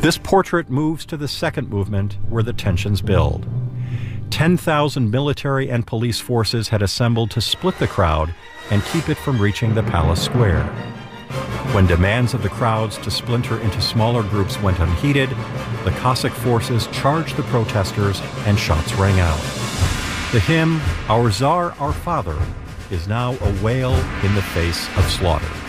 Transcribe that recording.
This portrait moves to the second movement, where the tensions build. 10,000 military and police forces had assembled to split the crowd and keep it from reaching the palace square. When demands of the crowds to splinter into smaller groups went unheeded, the Cossack forces charged the protesters and shots rang out. The hymn, Our Tsar, Our Father, is now a wail in the face of slaughter.